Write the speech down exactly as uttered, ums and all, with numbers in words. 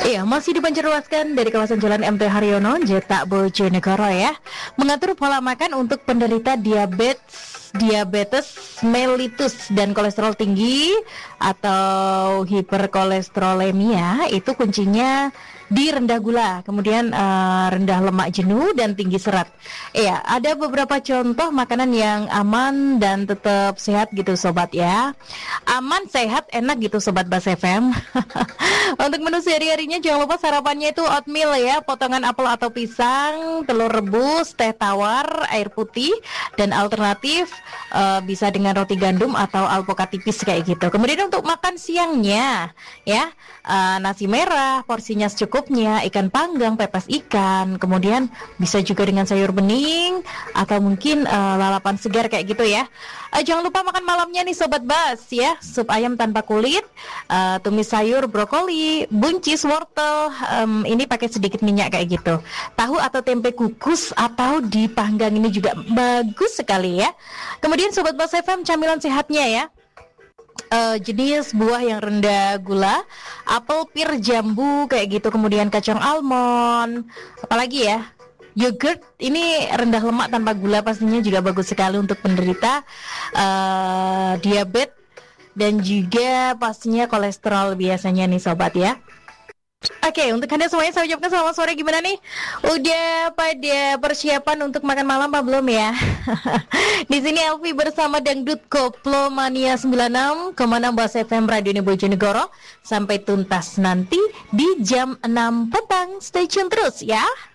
Iya, masih dipancarluaskan dari kawasan Jalan M T Haryono, Jetak Bojonegoro ya. Mengatur pola makan untuk penderita diabetes, diabetes mellitus dan kolesterol tinggi atau hiperkolesterolemia. Itu kuncinya di rendah gula, kemudian uh, rendah lemak jenuh dan tinggi serat. Iya, ada beberapa contoh makanan yang aman dan tetap sehat gitu sobat ya. Aman, sehat, enak gitu sobat Bas F M. Untuk menu sehari-harinya jangan lupa sarapannya itu oatmeal ya, potongan apel atau pisang, telur rebus, teh tawar, air putih, dan alternatif uh, bisa dengan roti gandum atau alpukat tipis kayak gitu. Kemudian untuk makan siangnya ya, uh, nasi merah porsinya secukupnya, ikan panggang, pepes ikan, kemudian bisa juga dengan sayur bening atau mungkin uh, lalapan segar kayak gitu ya. Uh, jangan lupa makan malamnya nih sobat Bas ya, sup ayam tanpa kulit, uh, tumis sayur brokoli, buncis, wortel, um, ini pakai sedikit minyak kayak gitu. Tahu atau tempe kukus atau dipanggang ini juga bagus sekali ya. Kemudian sobat Bas F M, camilan sehatnya ya, uh, jenis buah yang rendah gula, apel, pir, jambu kayak gitu, kemudian kacang almond, apalagi ya, yogurt ini rendah lemak tanpa gula, pastinya juga bagus sekali untuk penderita uh, diabetes dan juga pastinya kolesterol biasanya nih sobat ya. Oke, untuk Anda semuanya saya ucapkan selamat sore. Gimana nih? Udah pada persiapan untuk makan malam apa belum ya? Di sini Elvi bersama Dangdut Koplo Mania sembilan puluh enam koma enam Bas F M Radio Bojonegoro sampai tuntas nanti di jam enam petang. Stay tune terus ya.